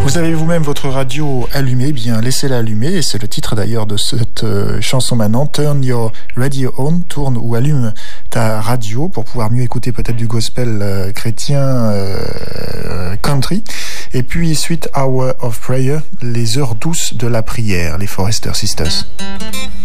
Vous avez vous-même votre radio allumée, eh bien laissez-la allumer, et c'est le titre d'ailleurs de cette chanson maintenant. Turn your radio on, tourne ou allume ta radio pour pouvoir mieux écouter peut-être du gospel chrétien country. Et puis suite Hour of Prayer, les heures douces de la prière, les Forester Sisters.